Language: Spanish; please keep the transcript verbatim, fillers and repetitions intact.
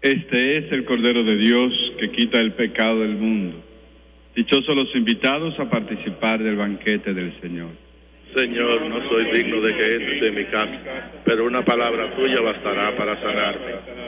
Este es el Cordero de Dios que quita el pecado del mundo. Dichosos los invitados a participar del banquete del Señor. Señor, no soy digno de que entres en mi casa, pero una palabra tuya bastará para sanarme.